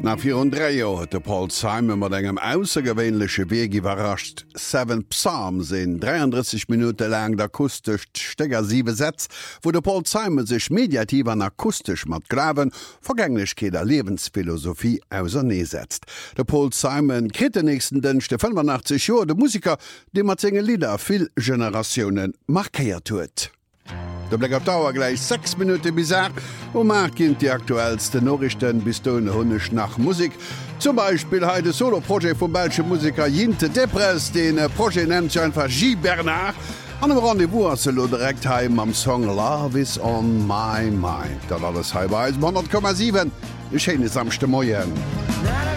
Na 4 Joer huet de Paul Simon mat engem aussergewéinleche Weg iwwerrascht. 7 Psalms in 33 Minuten lang akustisch Steger 7 Sätz, wo de Paul Simon sech mediativ an akustisch mat Graven, Vergänglichkeet der Lebensphilosophie auser nee setzt. De Paul Simon kritet den nächsten Dënchte 85 Joer de Musiker, de mat senge Lieder vill Generationioen markéiert huet. Der Blick auf Dauer gleich 6 Minuten bizarr und macht kind die aktuellsten Nachrichten bis dahin hunnisch nach Musik. Zum Beispiel heute Solo-Projekt vom belgischen Musiker Jinte Depress, den Projekt nennt sich einfach J. Bernard. An dem Rendezvous ist er direkt heim am Song Love is on my mind. Das alles halb 100,7. Ein schönes Samstagmorgen.